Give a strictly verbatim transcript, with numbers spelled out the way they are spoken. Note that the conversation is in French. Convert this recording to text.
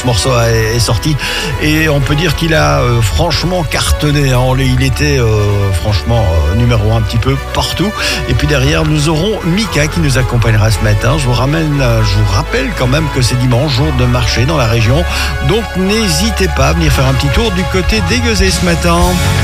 ce morceau est sorti. Et on peut dire qu'il a euh, franchement cartonné. Hein. Il était euh, franchement euh, numéro un un petit peu partout. Et puis derrière, nous aurons Mika qui nous accompagnera ce matin. Je vous ramène, je vous rappelle quand même que c'est dimanche, jour de marché dans la région. Donc n'hésitez pas à venir faire un petit tour du côté d'Aiguezé ce matin.